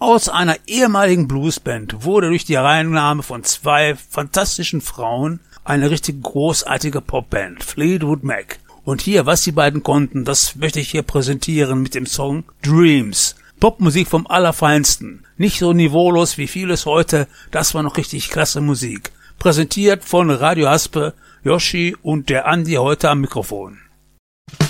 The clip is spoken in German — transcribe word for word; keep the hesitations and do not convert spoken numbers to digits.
Aus einer ehemaligen Bluesband wurde durch die Reinnahme von zwei fantastischen Frauen eine richtig großartige Popband, Fleetwood Mac. Und hier, was die beiden konnten, das möchte ich hier präsentieren mit dem Song Dreams. Popmusik vom Allerfeinsten. Nicht so niveaulos wie vieles heute, das war noch richtig klasse Musik. Präsentiert von Radio Haspe, Yoshi und der Andi heute am Mikrofon.